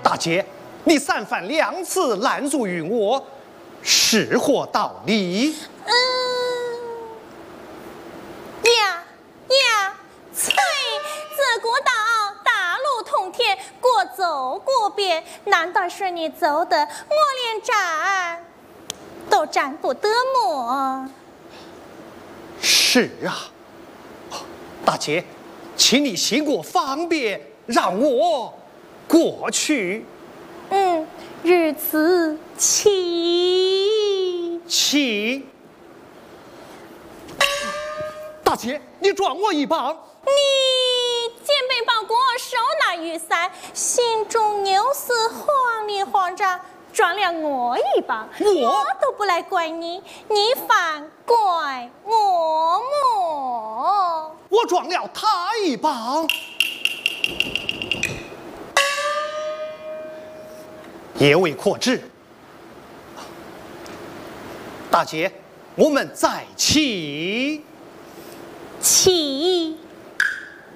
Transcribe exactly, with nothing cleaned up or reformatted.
大姐，你三番两次拦阻于我，是何道理？ 嗯，呀呀，翠，自古道大路通天，过走过遍，难道是你走的，我连站都站不得么？ 是啊，大姐，请你行过方便，让我过去。 嗯，如此请请。大姐，你转我一帮。 你肩背包裹，手拿雨伞，心中有事慌里慌张，撞了我一帮， 我我都不来怪你，你反怪我么？ 我撞了他一帮。也未可知。大姐，我们再起。 起。